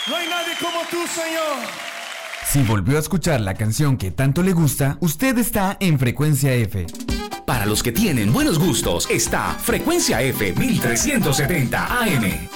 No hay nadie como tú, Señor. Si volvió a escuchar la canción que tanto le gusta, usted está en Frecuencia F. Para los que tienen buenos gustos, está Frecuencia F 1370 AM.